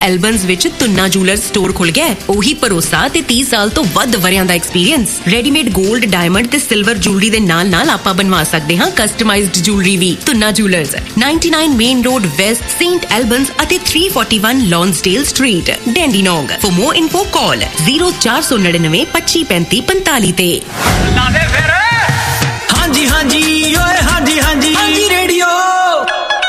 ਐਲਬਨਸ ਵਿੱਚ tuna ਜੂਲਰ store ਖੁੱਲ ਗਿਆ। ਉਹੀ ਭਰੋਸਾ ਤੇ 30 ਸਾਲ ਤੋਂ ਵੱਧ ਵਰਿਆਂ ਦਾ ਐਕਸਪੀਰੀਅੰਸ। ਰੈਡੀਮੇਡ 골ਡ, ਡਾਇਮੰਡ ਤੇ ਸਿਲਵਰ ਜੁਐਲਰੀ ਦੇ ਨਾਲ ਆਪਾਂ ਬਣਵਾ ਸਕਦੇ ਹਾਂ ਕਸਟਮਾਈਜ਼ਡ ਜੁਐਲਰੀ ਵੀ। Tuna jewellers 99 main road West, Saint ਐਲਬਨਸ ਅਤੇ 341 ਲੌਂਸਡੇਲ street, ਡੈਂਡੀਨੋਂਗ। For more info call 0499 25 35 45 ਤੇ। ਹਾਂਜੀ ਹਾਂਜੀ ਓਏ